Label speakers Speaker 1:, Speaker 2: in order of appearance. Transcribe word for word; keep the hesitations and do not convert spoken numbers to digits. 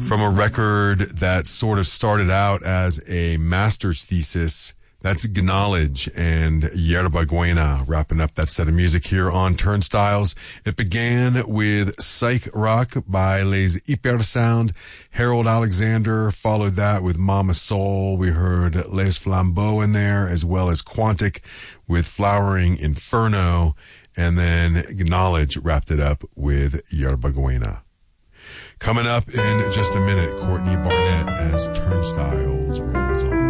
Speaker 1: from a record that sort of started out as a master's thesis. That's Gnawledge and Yerba Buena wrapping up that set of music here on Turnstiles. It began with Psych Rock by Les Hypersound. Harold Alexander followed that with Mama Soul. We heard Les Flambeaux in there, as well as Quantic with Flowering Inferno. And then Gnawledge wrapped it up with Yerba Buena. Coming up in just a minute, Courtney Barnett as Turnstiles rolls on.